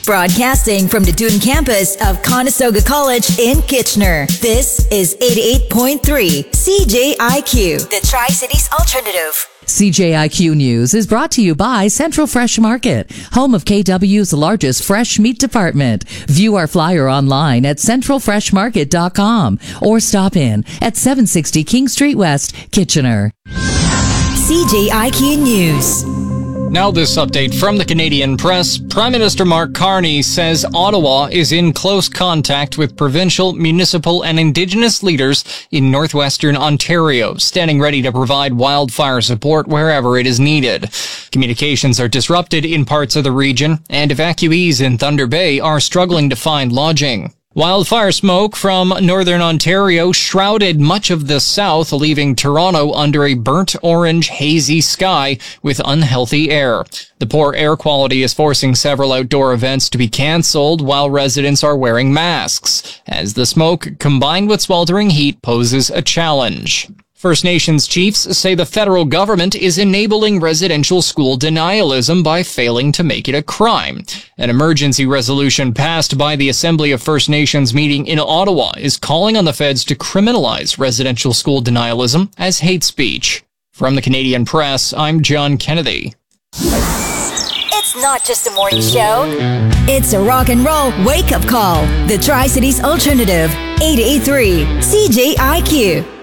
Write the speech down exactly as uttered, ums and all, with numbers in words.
Broadcasting from the Dune campus of Conestoga College in Kitchener. This is eighty-eight point three C J I Q, the Tri-Cities Alternative. C J I Q News is brought to you by Central Fresh Market, home of K W's largest fresh meat department. View our flyer online at central fresh market dot com or stop in at seven sixty King Street West, Kitchener. C J I Q News. Now this update from the Canadian Press. Prime Minister Mark Carney says Ottawa is in close contact with provincial, municipal, and Indigenous leaders in northwestern Ontario, standing ready to provide wildfire support wherever it is needed. Communications are disrupted in parts of the region, and evacuees in Thunder Bay are struggling to find lodging. Wildfire smoke from northern Ontario shrouded much of the south, leaving Toronto under a burnt orange, hazy sky with unhealthy air. The poor air quality is forcing several outdoor events to be cancelled while residents are wearing masks, as the smoke, combined with sweltering heat, poses a challenge. First Nations chiefs say the federal government is enabling residential school denialism by failing to make it a crime. An emergency resolution passed by the Assembly of First Nations meeting in Ottawa is calling on the feds to criminalize residential school denialism as hate speech. From the Canadian Press, I'm John Kennedy. It's not just a morning show. It's a rock and roll wake-up call. The Tri-Cities Alternative, eighty-eight point three C J I Q.